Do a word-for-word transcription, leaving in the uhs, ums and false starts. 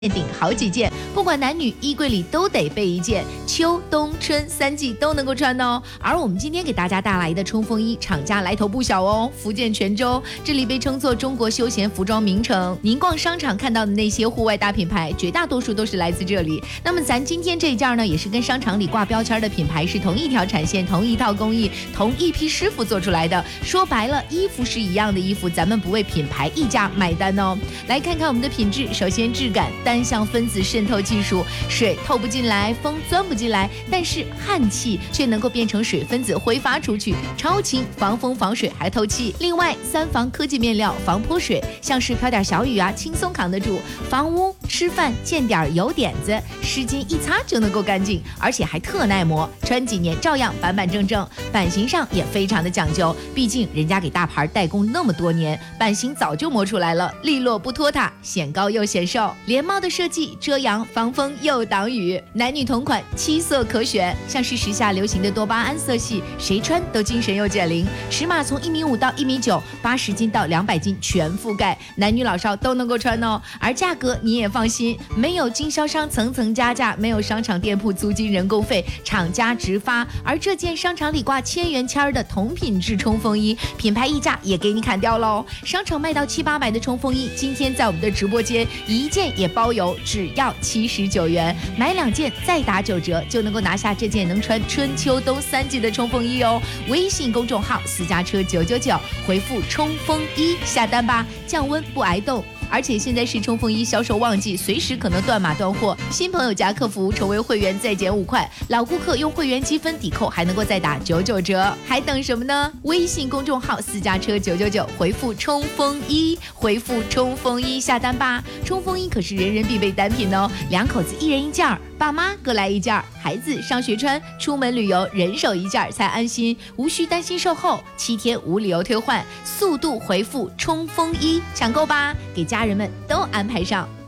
顶好几件，不管男女，衣柜里都得备一件，秋冬春三季都能够穿哦。而我们今天给大家带来的冲锋衣，厂家来头不小哦，福建泉州，这里被称作中国休闲服装名城。您逛商场看到的那些户外大品牌，绝大多数都是来自这里。那么咱今天这一件呢，也是跟商场里挂标签的品牌是同一条产线、同一套工艺、同一批师傅做出来的。说白了，衣服是一样的衣服，咱们不为品牌溢价买单哦。来看看我们的品质，首先质感。单向分子渗透技术，水透不进来，风钻不进来，但是焊气却能够变成水分子挥发出去，超轻，防风防水还透气。另外，三防科技面料，防泼水，像是飘点小雨啊，轻松扛得住。防污，吃饭见点油点子，湿巾一擦就能够干净，而且还特耐磨，穿几年照样板板正正。版型上也非常的讲究，毕竟人家给大牌代工那么多年，版型早就磨出来了，利落不拖沓，显高又显瘦。连帽的设计遮阳防风又挡雨，男女同款，七色可选，像是时下流行的多巴胺色系，谁穿都精神又减龄。尺码从一米五到一米九，八十斤到两百斤全覆盖，男女老少都能够穿哦。而价格你也放心，没有经销商层层加价，没有商场店铺租金人工费，厂家直发。而这件商场里挂千元签的同品质冲锋衣，品牌溢价也给你砍掉喽。商场卖到七八百的冲锋衣，今天在我们的直播间一件也包邮，只要七十九元，买两件再打九折，就能够拿下这件能穿春秋冬三季的冲锋衣哦。微信公众号私家车九九九，回复冲锋衣下单吧，降温不挨冻。而且现在是冲锋衣销售旺季，随时可能断码断货。新朋友加客服成为会员再减五块，老顾客用会员积分抵扣还能够再打九九折，还等什么呢？微信公众号私家车九九九，回复冲锋衣，回复冲锋衣下单吧。冲锋衣可是人人必备单品哦，两口子一人一件儿，爸妈各来一件，孩子上学穿，出门旅游人手一件才安心，无需担心售后，七天无理由退换，速度回复冲锋衣抢购吧，给家人们都安排上。